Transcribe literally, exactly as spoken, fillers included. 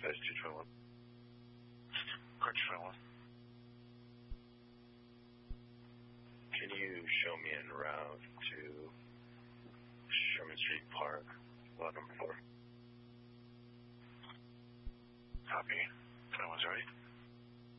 Space two twenty-one. Correct, twenty-one. Can you show me en route to Sherman Street Park, lot number four?